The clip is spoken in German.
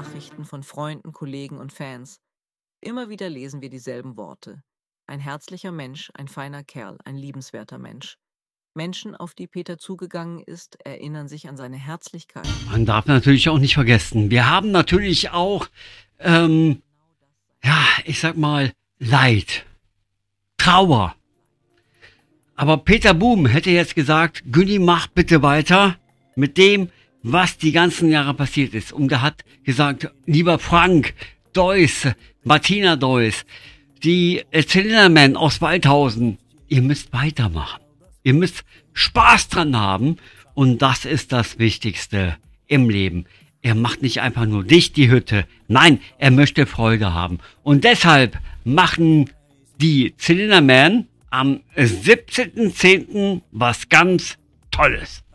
Nachrichten von Freunden, Kollegen und Fans. Immer wieder lesen wir dieselben Worte. Ein herzlicher Mensch, ein feiner Kerl, ein liebenswerter Mensch. Menschen, auf die Peter zugegangen ist, erinnern sich an seine Herzlichkeit. Man darf natürlich auch nicht vergessen, wir haben natürlich auch, ich sag mal, Leid, Trauer. Aber Peter Boom hätte jetzt gesagt, Günni, mach bitte weiter mit dem, was die ganzen Jahre passiert ist. Und er hat gesagt, lieber Frank, Deuss, Martina Deuss, die Zylinderman aus Waldhausen, ihr müsst weitermachen. Ihr müsst Spaß dran haben und das ist das Wichtigste im Leben. Er macht nicht einfach nur dicht die Hütte, nein, er möchte Freude haben. Und deshalb machen die Zylinderman am 17.10. was ganz Tolles.